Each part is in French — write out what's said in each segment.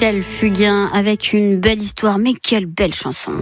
Michel Fugain avec une belle histoire, mais quelle belle chanson.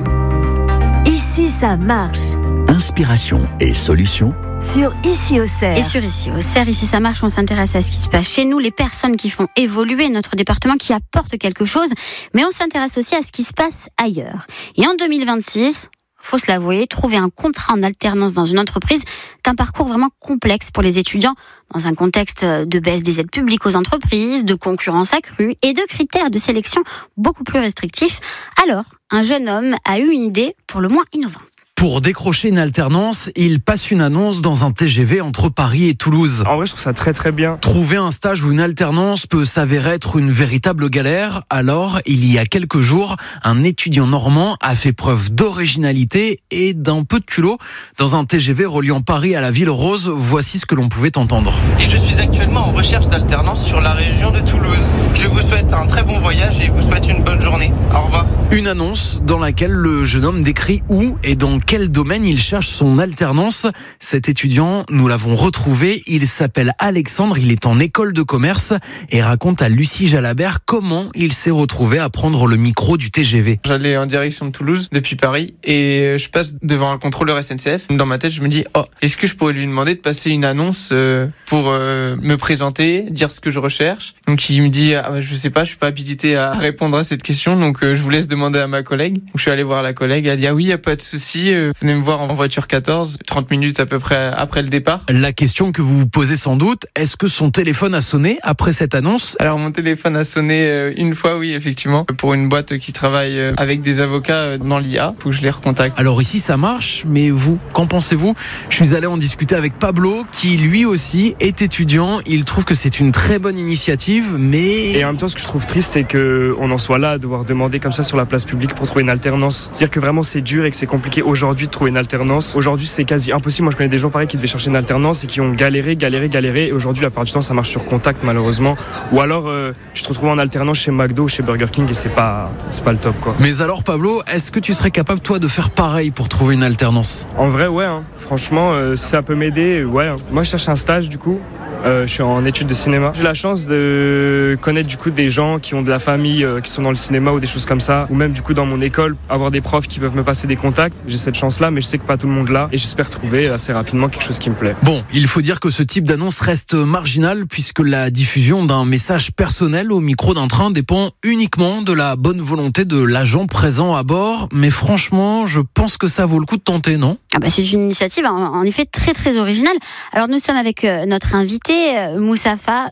Ici ça marche. Inspiration et solutions Sur Ici Auxerre. Et sur Ici Auxerre, Ici ça marche, on s'intéresse à ce qui se passe chez nous, les personnes qui font évoluer notre département, qui apportent quelque chose, mais on s'intéresse aussi à ce qui se passe ailleurs. Et en 2026, faut se l'avouer, trouver un contrat en alternance dans une entreprise est un parcours vraiment complexe pour les étudiants, dans un contexte de baisse des aides publiques aux entreprises, de concurrence accrue et de critères de sélection beaucoup plus restrictifs. Alors, un jeune homme a eu une idée pour le moins innovante. Pour décrocher une alternance, il passe une annonce dans un TGV entre Paris et Toulouse. En vrai, je trouve ça très très bien. Trouver un stage ou une alternance peut s'avérer être une véritable galère. Alors, il y a quelques jours, un étudiant normand a fait preuve d'originalité et d'un peu de culot. Dans un TGV reliant Paris à la Ville Rose, voici ce que l'on pouvait entendre. Et je suis actuellement en recherche d'alternance sur la région de Toulouse. Je vous souhaite un très bon voyage et vous souhaite une bonne journée. Au revoir. Une annonce dans laquelle le jeune homme décrit où et dans quel domaine il cherche son alternance. Cet étudiant, nous l'avons retrouvé, il s'appelle Alexandre, il est en école de commerce et raconte à Lucie Jalabert comment il s'est retrouvé à prendre le micro du TGV. J'allais en direction de Toulouse depuis Paris et je passe devant un contrôleur SNCF. Dans ma tête, je me dis est-ce que je pourrais lui demander de passer une annonce pour me présenter, dire ce que je recherche. Donc il me dit je sais pas, je suis pas habilité à répondre à cette question, donc je vous laisse demander à ma collègue. Donc je suis allé voir la collègue, elle a dit oui, y a pas de souci, venez me voir en voiture 14, 30 minutes à peu près après le départ. La question que vous vous posez sans doute, est-ce que son téléphone a sonné après cette annonce ? Alors mon téléphone a sonné une fois, oui, effectivement, pour une boîte qui travaille avec des avocats dans l'IA. Faut que je les recontacte. Alors ici ça marche, mais vous, qu'en pensez-vous ? Je suis allé en discuter avec Pablo, qui lui aussi est étudiant. Il trouve que c'est une très bonne initiative, mais... Et en même temps, ce que je trouve triste, c'est qu'on en soit là à devoir demander comme ça sur la place publique pour trouver une alternance. C'est-à-dire que vraiment c'est dur et que c'est compliqué aujourd'hui de trouver une alternance. Aujourd'hui, c'est quasi impossible. Moi, je connais des gens pareils qui devaient chercher une alternance et qui ont galéré. Et aujourd'hui, la plupart du temps, ça marche sur contact, malheureusement. Ou alors, tu te retrouves en alternance chez McDo, chez Burger King et c'est pas le top, quoi. Mais alors, Pablo, est-ce que tu serais capable, toi, de faire pareil pour trouver une alternance ? En vrai, ouais. Franchement, si ça peut m'aider, ouais. Moi, je cherche un stage, du coup. Je suis en études de cinéma. J'ai la chance de connaître du coup des gens qui ont de la famille qui sont dans le cinéma ou des choses comme ça, ou même du coup dans mon école avoir des profs qui peuvent me passer des contacts. J'ai cette chance-là, mais je sais que pas tout le monde l'a et j'espère trouver assez rapidement quelque chose qui me plaît. Bon, il faut dire que ce type d'annonce reste marginal puisque la diffusion d'un message personnel au micro d'un train dépend uniquement de la bonne volonté de l'agent présent à bord. Mais franchement, je pense que ça vaut le coup de tenter, non ? C'est une initiative en effet très très originale. Alors nous sommes avec notre invité Mustapha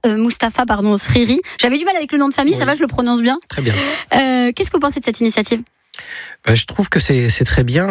Sriri. J'avais du mal avec le nom de famille, oui. Ça va, je le prononce bien. Très bien. Qu'est-ce que vous pensez de cette initiative ? Je trouve que c'est très bien.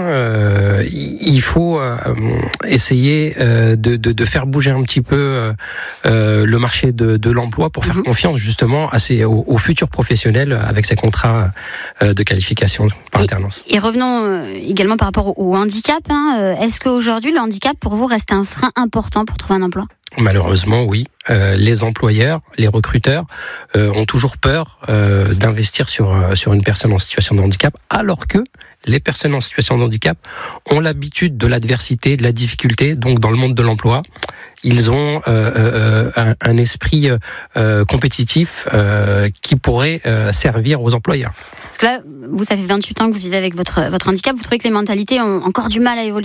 Il faut essayer de faire bouger un petit peu le marché de l'emploi pour faire confiance justement aux futurs professionnels avec ces contrats de qualification par alternance. Et revenons également par rapport au handicap. Est-ce qu'aujourd'hui le handicap pour vous reste un frein important pour trouver un emploi ? Malheureusement, oui. Les employeurs, les recruteurs ont toujours peur d'investir sur une personne en situation de handicap, alors que les personnes en situation de handicap ont l'habitude de l'adversité, de la difficulté. Donc, dans le monde de l'emploi, ils ont un esprit compétitif qui pourrait servir aux employeurs. Parce que là, vous, ça fait 28 ans que vous vivez avec votre handicap. Vous trouvez que les mentalités ont encore du mal à évoluer ?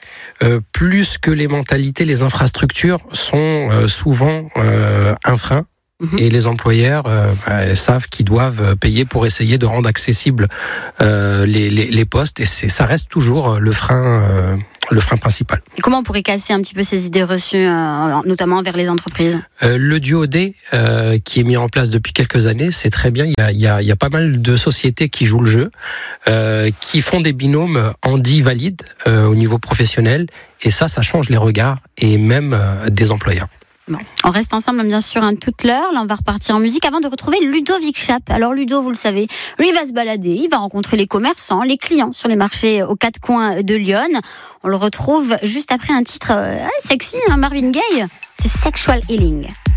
Plus que les mentalités, les infrastructures sont souvent un frein. Et les employeurs savent qu'ils doivent payer pour essayer de rendre accessibles les postes. Et ça reste toujours le frein principal. Et comment on pourrait casser un petit peu ces idées reçues, notamment vers les entreprises ? Le DuoD qui est mis en place depuis quelques années, c'est très bien. Il y a pas mal de sociétés qui jouent le jeu, qui font des binômes handi valides au niveau professionnel. Et ça change les regards et même des employeurs. Bon. On reste ensemble bien sûr toute l'heure. Là on va repartir en musique avant de retrouver Ludovic Chape. Alors Ludo, vous le savez, lui il va se balader, il va rencontrer les commerçants, les clients sur les marchés aux quatre coins de Lyon. On le retrouve juste après un titre sexy, Marvin Gaye, c'est Sexual Healing.